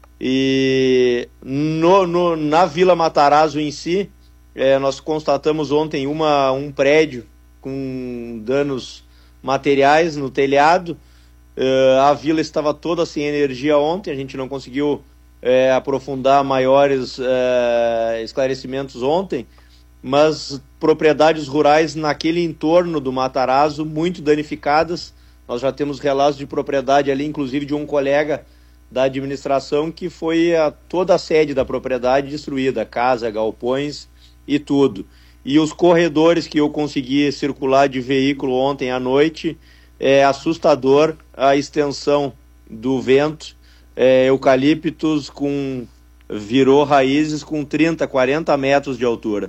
e na Vila Matarazzo em si, nós constatamos ontem um prédio com danos materiais no telhado. A vila estava toda sem energia ontem, a gente não conseguiu aprofundar maiores esclarecimentos ontem, mas propriedades rurais naquele entorno do Matarazzo muito danificadas. Nós já temos relatos de propriedade ali, inclusive de um colega da administração, que foi toda a sede da propriedade destruída, casa, galpões e tudo. E os corredores que eu consegui circular de veículo ontem à noite, é assustador a extensão do vento, eucaliptos virou raízes com 30, 40 metros de altura.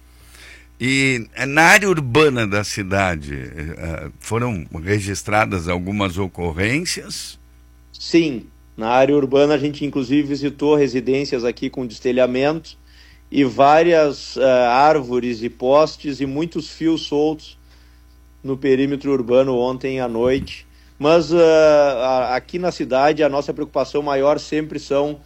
E na área urbana da cidade, foram registradas algumas ocorrências? Sim, na área urbana a gente inclusive visitou residências aqui com destelhamento e várias árvores e postes e muitos fios soltos no perímetro urbano ontem à noite. Mas aqui na cidade a nossa preocupação maior sempre são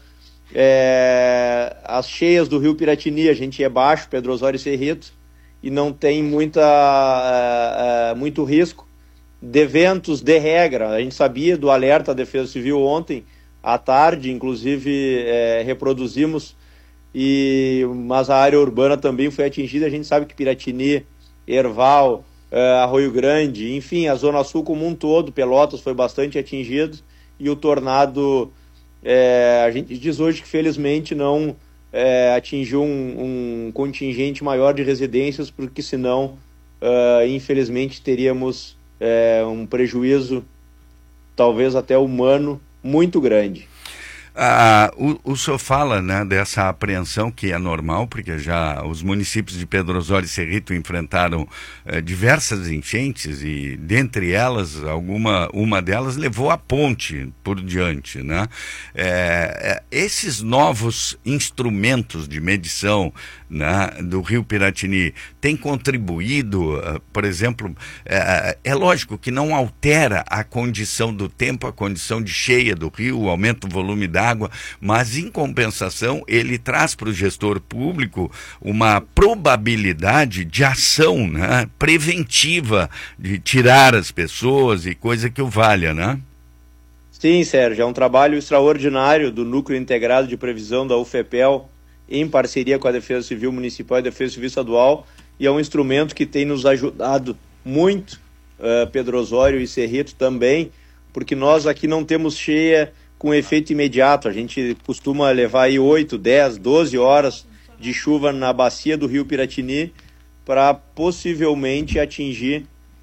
as cheias do rio Piratini. A gente é baixo, Pedro Osório e Cerrito, e não tem muito risco de eventos de regra. A gente sabia do alerta da Defesa Civil ontem à tarde, inclusive reproduzimos, mas a área urbana também foi atingida. A gente sabe que Piratini, Herval, Arroio Grande, enfim, a Zona Sul como um todo, Pelotas foi bastante atingido, e o tornado, a gente diz hoje que felizmente não atingiu um contingente maior de residências, porque senão, infelizmente, teríamos um prejuízo, talvez até humano, muito grande. O senhor fala, né, dessa apreensão que é normal, porque já os municípios de Pedro Osório e Cerrito enfrentaram diversas enchentes, e dentre elas, uma delas levou a ponte por diante, né? Esses novos instrumentos de medição, né, do rio Piratini têm contribuído, por exemplo, é lógico que não altera a condição do tempo, a condição de cheia do rio, o aumento do volume d'água, mas em compensação ele traz para o gestor público uma probabilidade de ação, né, preventiva, de tirar as pessoas e coisa que o valha, né? Sim, Sérgio, é um trabalho extraordinário do Núcleo Integrado de Previsão da UFPEL, em parceria com a Defesa Civil Municipal e a Defesa Civil Estadual, e é um instrumento que tem nos ajudado muito, Pedro Osório e Cerrito também, porque nós aqui não temos cheia com efeito imediato. A gente costuma levar aí 8, 10, 12 horas de chuva na bacia do rio Piratini para possivelmente atingir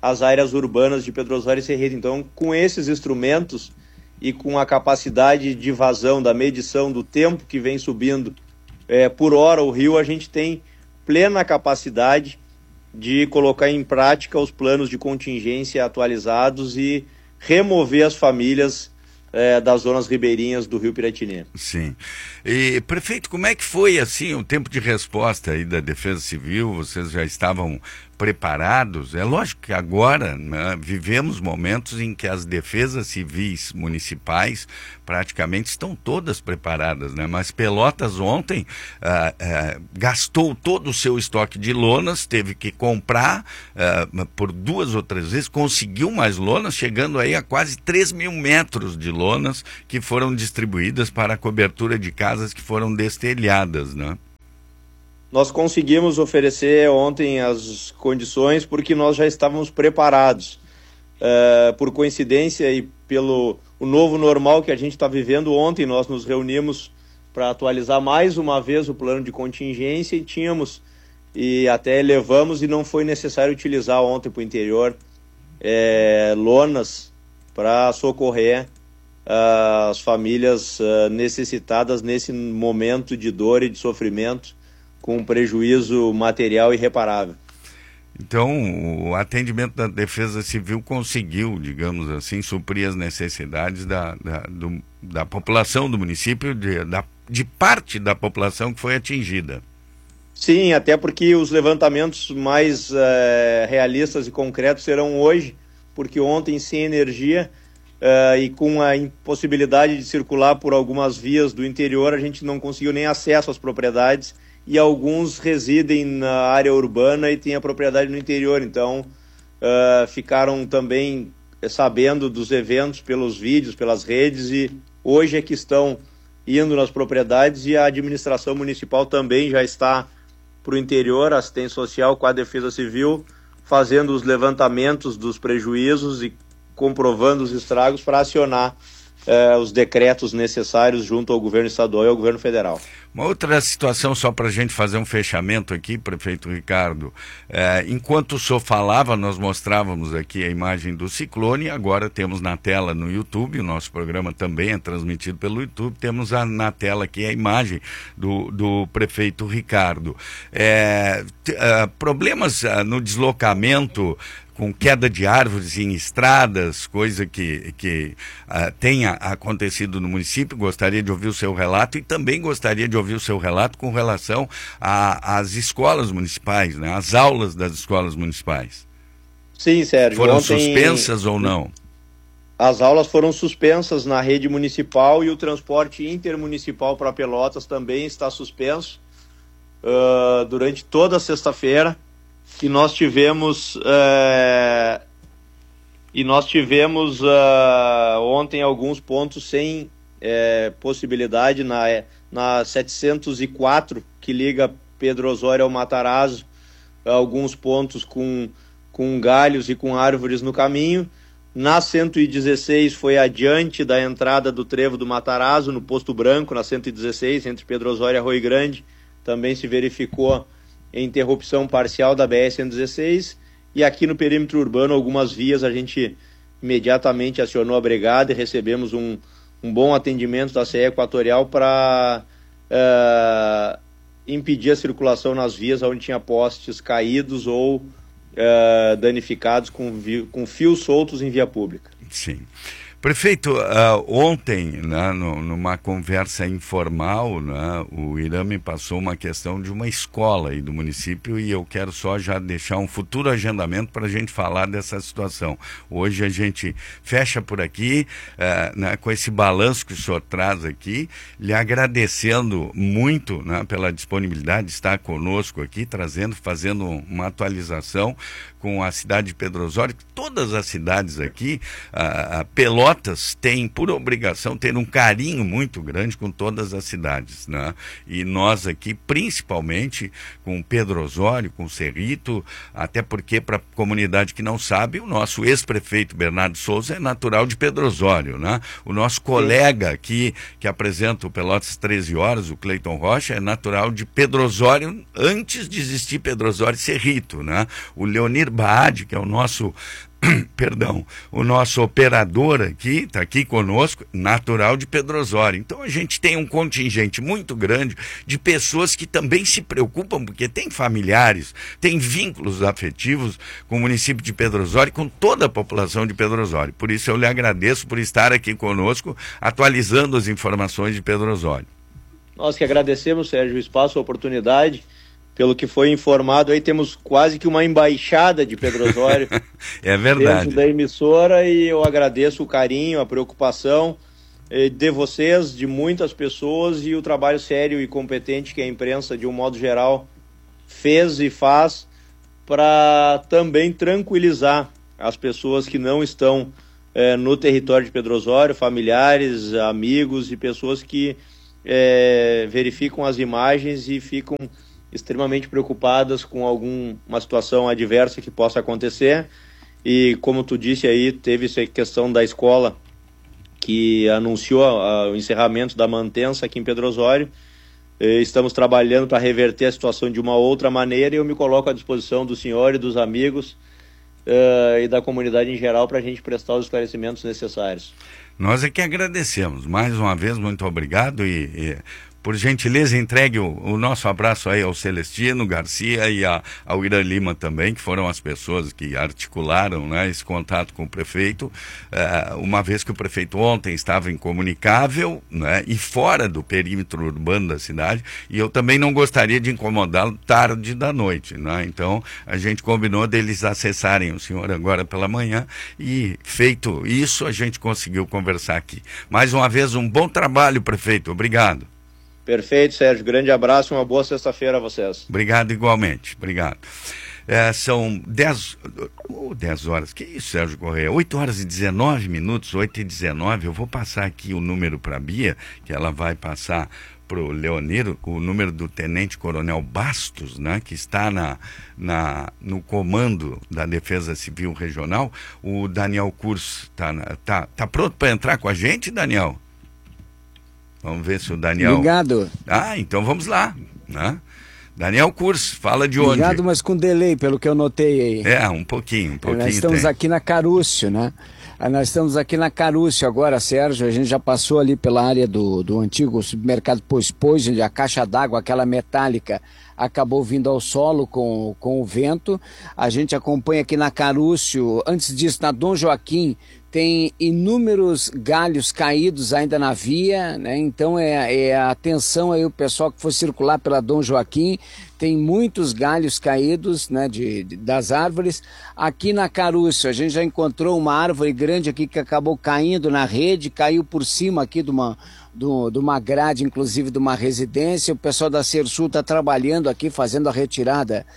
as áreas urbanas de Pedro Osório e Serreta. Então, com esses instrumentos e com a capacidade de vazão, da medição do tempo que vem subindo por hora o rio, a gente tem plena capacidade de colocar em prática os planos de contingência atualizados e remover as famílias das zonas ribeirinhas do Rio Piratini. Sim. E, prefeito, como é que foi assim o tempo de resposta aí da Defesa Civil? Vocês já estavam preparados? É lógico que agora, né, vivemos momentos em que as defesas civis municipais praticamente estão todas preparadas, né? Mas Pelotas ontem gastou todo o seu estoque de lonas, teve que comprar por 2 ou 3 vezes, conseguiu mais lonas, chegando aí a quase 3.000 metros de lonas que foram distribuídas para a cobertura de casas que foram destelhadas, né? Nós conseguimos oferecer ontem as condições porque nós já estávamos preparados. Por coincidência e pelo o novo normal que a gente está vivendo, ontem nós nos reunimos para atualizar mais uma vez o plano de contingência e até elevamos, e não foi necessário utilizar ontem para o interior lonas para socorrer as famílias necessitadas nesse momento de dor e de sofrimento, com prejuízo material irreparável. Então, o atendimento da Defesa Civil conseguiu, digamos assim, suprir as necessidades da população do município, de parte da população que foi atingida. Sim, até porque os levantamentos mais realistas e concretos serão hoje, porque ontem, sem energia e com a impossibilidade de circular por algumas vias do interior, a gente não conseguiu nem acesso às propriedades, e alguns residem na área urbana e têm a propriedade no interior, então ficaram também sabendo dos eventos pelos vídeos, pelas redes, e hoje é que estão indo nas propriedades, e a administração municipal também já está para o interior, a assistência social com a Defesa Civil, fazendo os levantamentos dos prejuízos e comprovando os estragos para acionar os decretos necessários junto ao governo estadual e ao governo federal. Uma outra situação, só para a gente fazer um fechamento aqui, prefeito Ricardo, enquanto o senhor falava, nós mostrávamos aqui a imagem do ciclone, agora temos na tela no YouTube, o nosso programa também é transmitido pelo YouTube, temos na tela aqui a imagem do prefeito Ricardo. Problemas no deslocamento, com queda de árvores em estradas, coisa que tenha acontecido no município. Gostaria de ouvir o seu relato, e também gostaria de ouvir o seu relato com relação às escolas municipais, né? As aulas das escolas municipais. Sim, Sérgio. Foram suspensas ou não? As aulas foram suspensas na rede municipal, e o transporte intermunicipal para Pelotas também está suspenso durante toda a sexta-feira. E nós tivemos ontem alguns pontos sem possibilidade na 704, que liga Pedro Osório ao Matarazzo, alguns pontos com galhos e com árvores no caminho. Na 116 foi adiante da entrada do trevo do Matarazzo, no Posto Branco, na 116, entre Pedro Osório e Arroio Grande, também se verificou interrupção parcial da BR-116, e aqui no perímetro urbano, algumas vias, a gente imediatamente acionou a brigada e recebemos um bom atendimento da CE Equatorial para impedir a circulação nas vias onde tinha postes caídos ou danificados com fios soltos em via pública. Sim. Prefeito, ontem, né, numa conversa informal, né, o Irã me passou uma questão de uma escola aí do município, e eu quero só já deixar um futuro agendamento para a gente falar dessa situação. Hoje a gente fecha por aqui, né, com esse balanço que o senhor traz aqui, lhe agradecendo muito, né, pela disponibilidade de estar conosco aqui, fazendo uma atualização com a cidade de Pedro Osório, todas as cidades aqui, Pelotas Pelotas tem, por obrigação, ter um carinho muito grande com todas as cidades, né? E nós aqui, principalmente com Pedro Osório, com Cerrito, até porque, para a comunidade que não sabe, o nosso ex-prefeito Bernardo Souza é natural de Pedro Osório, né? O nosso colega aqui, que apresenta o Pelotas 13 Horas, o Cleiton Rocha, é natural de Pedro Osório, antes de existir Pedro Osório e Cerrito, né? O Leonir Baade, que é o nosso o nosso operador aqui, está aqui conosco, natural de Pedro Osório. Então a gente tem um contingente muito grande de pessoas que também se preocupam, porque tem familiares, tem vínculos afetivos com o município de Pedro Osório, com toda a população de Pedro Osório. Por isso eu lhe agradeço por estar aqui conosco, atualizando as informações de Pedro Osório. Nós que agradecemos, Sérgio, o espaço, a oportunidade. Pelo que foi informado, aí temos quase que uma embaixada de Pedro Osório. É verdade. Dentro da emissora, e eu agradeço o carinho, a preocupação de vocês, de muitas pessoas, e o trabalho sério e competente que a imprensa, de um modo geral, fez e faz para também tranquilizar as pessoas que não estão no território de Pedro Osório, familiares, amigos e pessoas que verificam as imagens e ficam extremamente preocupadas com alguma situação adversa que possa acontecer. E como tu disse aí, teve essa questão da escola que anunciou o encerramento da mantença aqui em Pedro Osório. Estamos trabalhando para reverter a situação de uma outra maneira, e eu me coloco à disposição do senhor e dos amigos e da comunidade em geral para a gente prestar os esclarecimentos necessários. Nós é que agradecemos. Mais uma vez, muito obrigado e por gentileza, entregue o nosso abraço aí ao Celestino Garcia e ao Irã Lima também, que foram as pessoas que articularam, né, esse contato com o prefeito, uma vez que o prefeito ontem estava incomunicável, né, e fora do perímetro urbano da cidade, e eu também não gostaria de incomodá-lo tarde da noite, né? Então a gente combinou deles acessarem o senhor agora pela manhã, e feito isso a gente conseguiu conversar aqui. Mais uma vez, um bom trabalho, prefeito. Obrigado. Perfeito, Sérgio. Grande abraço e uma boa sexta-feira a vocês. Obrigado igualmente. Obrigado. São 10 horas. Que isso, Sérgio Correia? 8 horas e 19 minutos, 8 e 19. Eu vou passar aqui o número para a Bia, que ela vai passar para o Leonir, o número do Tenente Coronel Bastos, né, que está no comando da Defesa Civil Regional. O Daniel Curso tá pronto para entrar com a gente, Daniel? Vamos ver se o Daniel... Obrigado. Então vamos lá, né? Daniel Curso, fala de onde? Obrigado, mas com delay, pelo que eu notei aí. Um pouquinho. Nós estamos aqui na Carúcio, né? Nós estamos aqui na Carúcio agora, Sérgio. A gente já passou ali pela área do antigo supermercado Pois, onde a caixa d'água, aquela metálica, acabou vindo ao solo com o vento. A gente acompanha aqui na Carúcio. Antes disso, na Dom Joaquim, tem inúmeros galhos caídos ainda na via, né? Então atenção aí o pessoal que for circular pela Dom Joaquim, tem muitos galhos caídos, né, das árvores. Aqui na Carúcio a gente já encontrou uma árvore grande aqui que acabou caindo na rede, caiu por cima aqui de uma grade, inclusive de uma residência. O pessoal da Sersul está trabalhando aqui, fazendo a retirada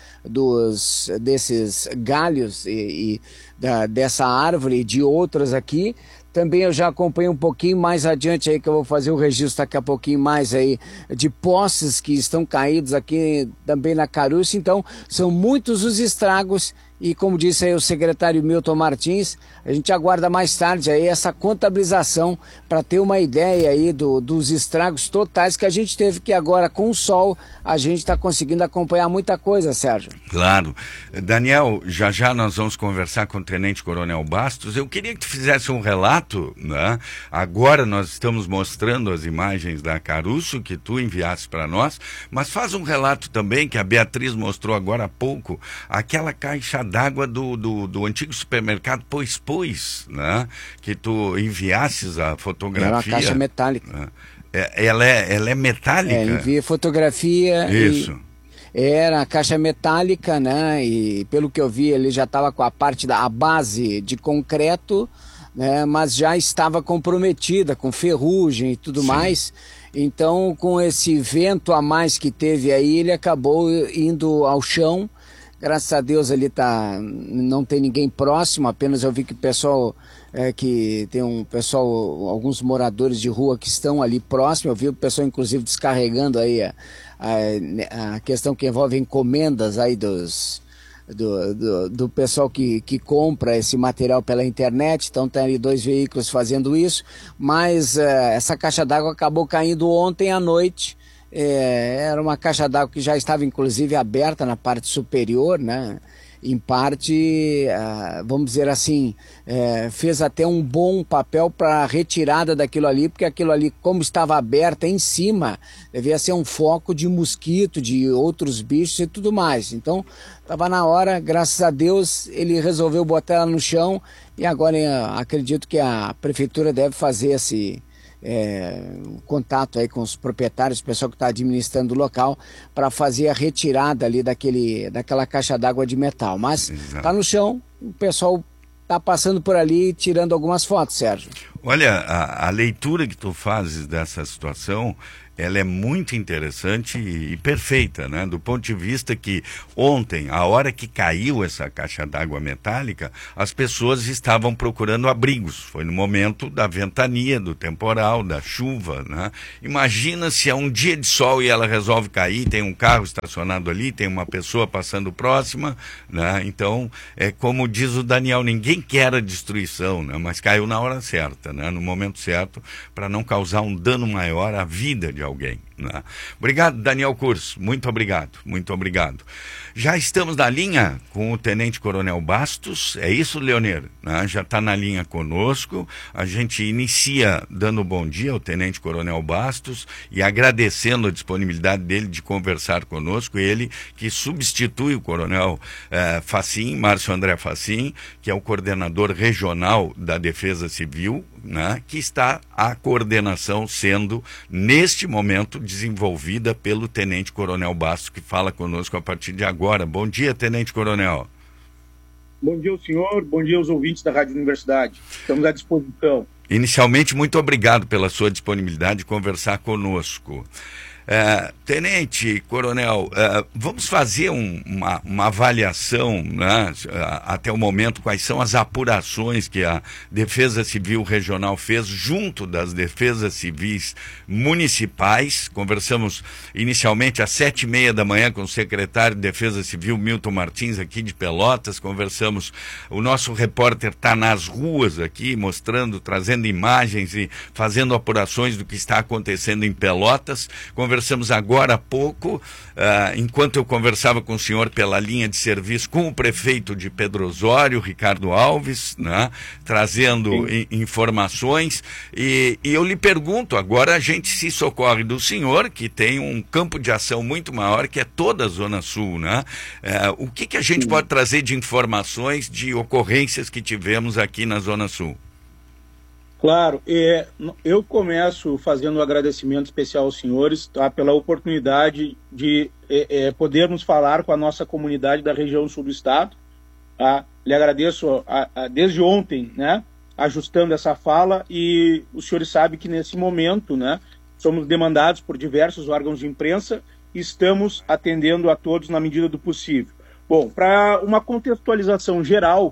desses galhos dessa árvore e de outras aqui. Também eu já acompanhei um pouquinho mais adiante aí, que eu vou fazer o registro daqui a pouquinho mais aí, de postes que estão caídos aqui também na Carúcio. Então, são muitos os estragos e, como disse aí o secretário Milton Martins, a gente aguarda mais tarde aí essa contabilização para ter uma ideia aí dos estragos totais que a gente teve, que agora com o sol a gente está conseguindo acompanhar muita coisa, Sérgio. Claro. Daniel, já nós vamos conversar com o Tenente Coronel Bastos. Eu queria que tu fizesse um relato, né? Agora nós estamos mostrando as imagens da Carúcio que tu enviaste para nós, mas faz um relato também que a Beatriz mostrou agora há pouco, aquela caixa d'água do antigo supermercado Pois, né? Que tu enviasses a fotografia. Era uma caixa metálica. Ela é metálica? Envia fotografia. Isso. Era a caixa metálica, né? E pelo que eu vi, ele já estava com a base de concreto, né? Mas já estava comprometida com ferrugem e tudo mais. Então, com esse vento a mais que teve aí, ele acabou indo ao chão. Graças a Deus ali não tem ninguém próximo, apenas eu vi que o pessoal que tem um pessoal, alguns moradores de rua que estão ali próximo. Eu vi o pessoal inclusive descarregando aí a questão que envolve encomendas aí do pessoal que compra esse material pela internet. Então tem ali 2 veículos fazendo isso, mas essa caixa d'água acabou caindo ontem à noite. Era uma caixa d'água que já estava inclusive aberta na parte superior, né? Em parte, vamos dizer assim, fez até um bom papel para a retirada daquilo ali, porque aquilo ali, como estava aberto em cima, devia ser um foco de mosquito, de outros bichos e tudo mais. Então, estava na hora, graças a Deus, ele resolveu botar ela no chão, e agora acredito que a prefeitura deve fazer esse contato aí com os proprietários, o pessoal que está administrando o local, para fazer a retirada ali daquela caixa d'água de metal. Mas está no chão, o pessoal está passando por ali tirando algumas fotos, Sérgio. Olha, a leitura que tu fazes dessa situação, ela é muito interessante e perfeita, né? Do ponto de vista que ontem, a hora que caiu essa caixa d'água metálica, as pessoas estavam procurando abrigos. Foi no momento da ventania, do temporal, da chuva, né? Imagina se é um dia de sol e ela resolve cair, tem um carro estacionado ali, tem uma pessoa passando próxima, né? Então, como diz o Daniel, ninguém quer a destruição, né? Mas caiu na hora certa, né? No momento certo, para não causar um dano maior à vida de alguém, né? Obrigado, Daniel Curso, muito obrigado, muito obrigado. Já estamos na linha com o Tenente Coronel Bastos, é isso, Leonir? Né? Já está na linha conosco. A gente inicia dando bom dia ao Tenente Coronel Bastos e agradecendo a disponibilidade dele de conversar conosco, ele que substitui o Coronel Facim, Márcio André Facim, que é o coordenador regional da Defesa Civil, né? Que está a coordenação sendo, neste momento, desenvolvida pelo Tenente Coronel Bastos, que fala conosco a partir de agora. Bom dia, Tenente Coronel. Bom dia ao senhor, bom dia aos ouvintes da Rádio Universidade. Estamos à disposição. Inicialmente, muito obrigado pela sua disponibilidade de conversar conosco. Tenente Coronel, vamos fazer uma avaliação, né, até o momento, quais são as apurações que a Defesa Civil Regional fez junto das Defesas Civis Municipais. Conversamos inicialmente às 7h30 da manhã com o secretário de Defesa Civil, Milton Martins, aqui de Pelotas. Conversamos, o nosso repórter está nas ruas aqui, mostrando, trazendo imagens e fazendo apurações do que está acontecendo em Pelotas. Conversamos agora há pouco, enquanto eu conversava com o senhor pela linha de serviço, com o prefeito de Pedro Osório, Ricardo Alves, né, trazendo informações, e eu lhe pergunto, agora a gente se socorre do senhor, que tem um campo de ação muito maior, que é toda a Zona Sul, né? O que a gente pode trazer de informações, de ocorrências que tivemos aqui na Zona Sul? Claro, eu começo fazendo um agradecimento especial aos senhores, tá, pela oportunidade de podermos falar com a nossa comunidade da região sul do estado. Tá? Lhe agradeço desde ontem, né, ajustando essa fala, e os senhores sabem que nesse momento, né, somos demandados por diversos órgãos de imprensa e estamos atendendo a todos na medida do possível. Bom, para uma contextualização geral,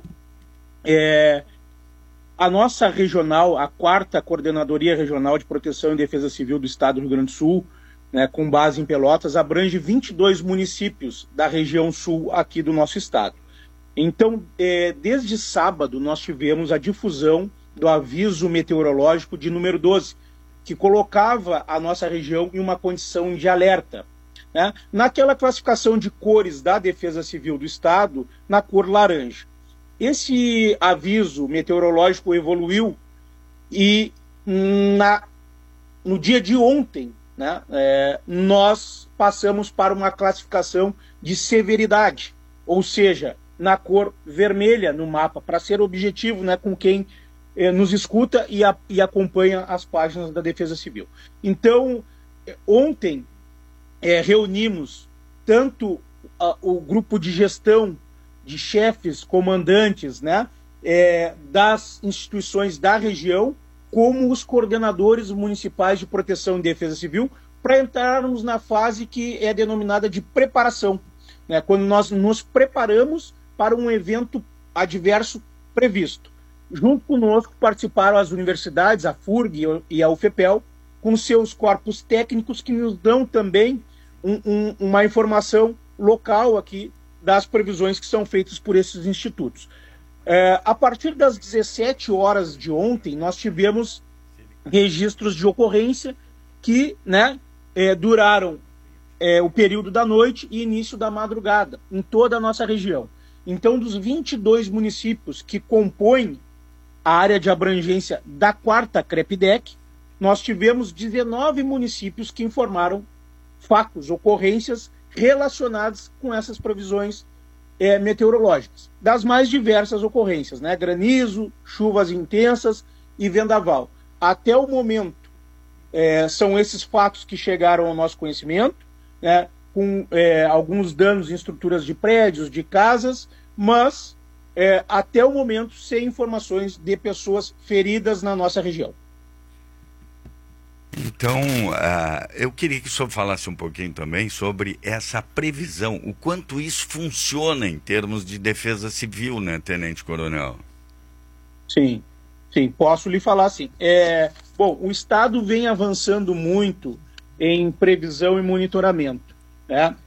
a nossa regional, a 4ª Coordenadoria Regional de Proteção e Defesa Civil do Estado do Rio Grande do Sul, né, com base em Pelotas, abrange 22 municípios da região sul aqui do nosso estado. Então, desde sábado, nós tivemos a difusão do aviso meteorológico de número 12, que colocava a nossa região em uma condição de alerta, né, naquela classificação de cores da Defesa Civil do Estado, na cor laranja. Esse aviso meteorológico evoluiu e no dia de ontem, né, nós passamos para uma classificação de severidade, ou seja, na cor vermelha no mapa, para ser objetivo, né, com quem nos escuta e acompanha as páginas da Defesa Civil. Então, ontem reunimos tanto o grupo de gestão de chefes, comandantes, né, das instituições da região, como os coordenadores municipais de proteção e defesa civil, para entrarmos na fase que é denominada de preparação, né, quando nós nos preparamos para um evento adverso previsto. Junto conosco participaram as universidades, a FURG e a UFPEL, com seus corpos técnicos que nos dão também uma informação local aqui das previsões que são feitas por esses institutos. A partir das 17 horas de ontem, nós tivemos registros de ocorrência que, né, duraram o período da noite e início da madrugada, em toda a nossa região. Então, dos 22 municípios que compõem a área de abrangência da 4ª CREPDEC, nós tivemos 19 municípios que informaram fatos, ocorrências relacionadas com essas previsões meteorológicas, das mais diversas ocorrências, né? Granizo, chuvas intensas e vendaval. Até o momento, são esses fatos que chegaram ao nosso conhecimento, né? Com alguns danos em estruturas de prédios, de casas, mas até o momento sem informações de pessoas feridas na nossa região. Então, eu queria que o senhor falasse um pouquinho também sobre essa previsão, o quanto isso funciona em termos de defesa civil, né, Tenente Coronel? Sim, posso lhe falar sim. Bom, o Estado vem avançando muito em previsão e monitoramento, né?